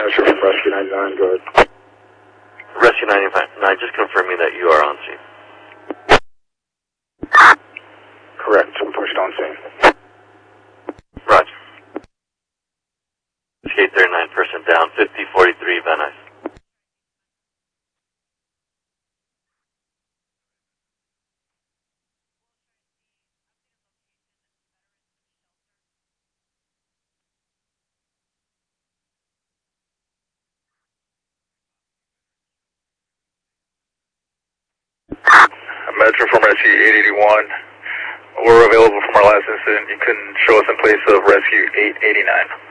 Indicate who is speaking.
Speaker 1: Metro from Rescue 99, go ahead.
Speaker 2: Rescue 99, just confirm me that you are on scene.
Speaker 1: Correct, I'm pushed on scene.
Speaker 2: Roger. Skate 39, person down, 5043 Van Nuys.
Speaker 1: Metro from Rescue 881. We're available from our last incident. You can show us in place of Rescue 889.